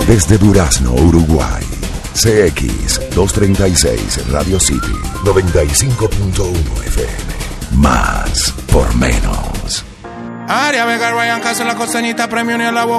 Desde Durazno, Uruguay. CX236 Radio City 95.1 FM. Más por menos. Área Vega, Ryan Casa, la costeñita, premio ni a la boca.